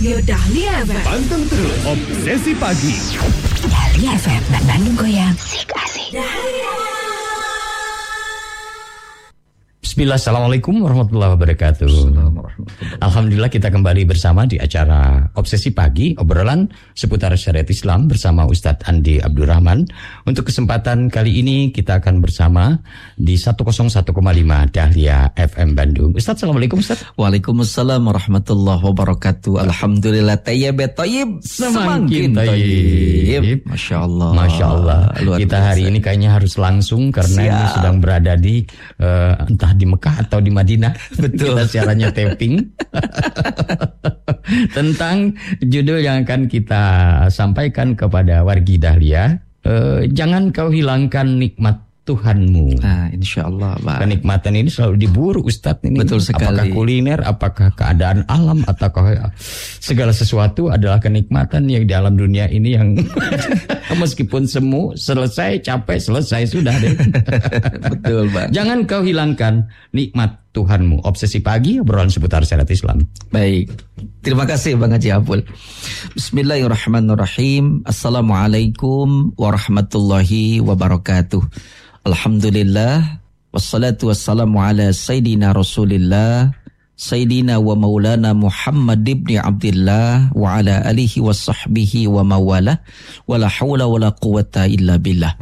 Dahlia FM. Panteng terus Obsesi Pagi. Dahlia FM. Bandung goyang. Sik asik. Bismillah, assalamualaikum warahmatullahi wabarakatuh. Alhamdulillah kita kembali bersama di acara Obsesi Pagi, obrolan seputar syariat Islam bersama Ustadz Andi Abdurrahman. Untuk kesempatan kali ini kita akan bersama di 101,5 Dahlia FM Bandung. Ustadz, assalamualaikum Ustadz. Waalaikumsalam warahmatullahi wabarakatuh. Alhamdulillah tayyib semakin tayyib. Masya Allah. Masya Allah. Kita hari ini kayaknya harus langsung karena ini sedang berada di entah di Mekah atau di Madinah. Betul. Kita siarannya taping tentang judul yang akan kita sampaikan kepada wargi Dahlia. Jangan kau hilangkan nikmat Tuhanmu. Nah, insya Allah, Pak. Kenikmatan ini selalu diburu Ustadz ini. Betul sekali. Apakah kuliner, apakah keadaan alam, ataukah segala sesuatu adalah kenikmatan yang di alam dunia ini yang meskipun semu, selesai, capek, selesai, sudah deh. Betul, Pak. Jangan kau hilangkan nikmat Tuhanmu. Obsesi Pagi, obrolan seputar syariat Islam. Baik. Terima kasih Bang Haji Abul. Bismillahirrahmanirrahim. Assalamualaikum warahmatullahi wabarakatuh. Alhamdulillah. Wassalatu wassalamu ala Sayyidina Rasulillah. Sayyidina wa maulana Muhammad ibn Abdillah. Wa ala alihi wa sahbihi wa mawala. Wa la hawla wa la quwata illa billah.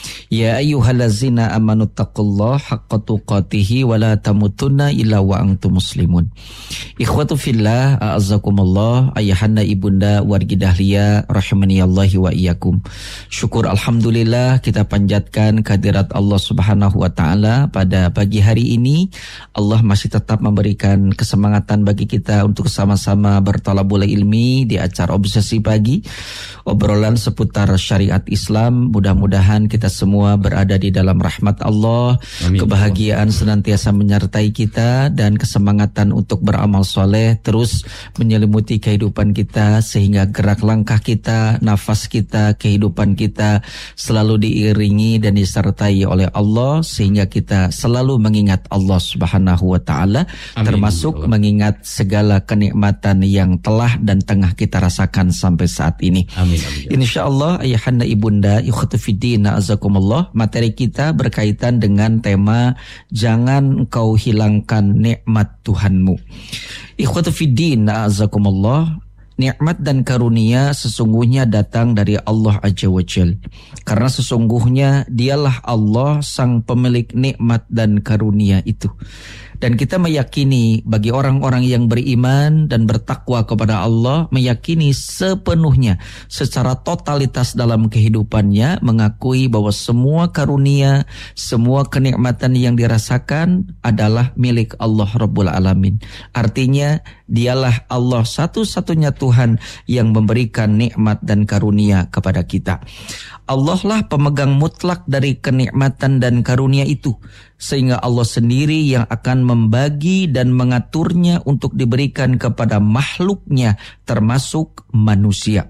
Ya ayyuhallazina amanu taqullaha haqqa tuqatihi wa la tamutunna illa wa antum muslimun. Ikhwatu fillah, a'azzakumullah, ayahanda ibunda wargi Dahlia rahimanillahi wa iyyakum. Syukur alhamdulillah kita panjatkan kehadirat Allah Subhanahu wa taala pada pagi hari ini. Allah masih tetap memberikan kesemangatan bagi kita untuk sama-sama bertalabul ilmi di acara Obsesi Pagi, obrolan seputar syariat Islam. Mudah-mudahan kita semua berada di dalam rahmat Allah. Amin. Kebahagiaan senantiasa menyertai kita dan kesemangatan untuk beramal soleh terus menyelimuti kehidupan kita, sehingga gerak langkah kita, nafas kita, kehidupan kita selalu diiringi dan disertai oleh Allah, sehingga kita selalu mengingat Allah Subhanahu wa taala, termasuk mengingat segala kenikmatan yang telah dan tengah kita rasakan sampai saat ini. Amin. Insyaallah ayahanda ibunda ikhwatu fiddin azakumullah, materi kita berkaitan dengan tema jangan engkau hilangkan nikmat Tuhanmu. Ikhwatu fiddin azakumullah, nikmat dan karunia sesungguhnya datang dari Allah Azza wa Jalla. Karena sesungguhnya dialah Allah sang pemilik nikmat dan karunia itu. Dan kita meyakini bagi orang-orang yang beriman dan bertakwa kepada Allah, meyakini sepenuhnya secara totalitas dalam kehidupannya, mengakui bahwa semua karunia, semua kenikmatan yang dirasakan adalah milik Allah Rabbul Alamin. Artinya dialah Allah satu-satunya Tuhan yang memberikan nikmat dan karunia kepada kita. Allah lah pemegang mutlak dari kenikmatan dan karunia itu, sehingga Allah sendiri yang akan membagi dan mengaturnya untuk diberikan kepada makhluknya, termasuk manusia.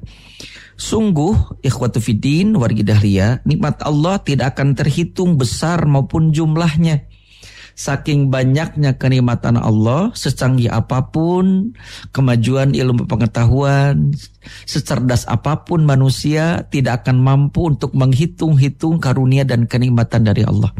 Sungguh, ikhwatu fiddin wargi Dahlia, nikmat Allah tidak akan terhitung besar maupun jumlahnya. Saking banyaknya kenikmatan Allah, secanggih apapun kemajuan ilmu pengetahuan, secerdas apapun manusia tidak akan mampu untuk menghitung-hitung karunia dan kenikmatan dari Allah.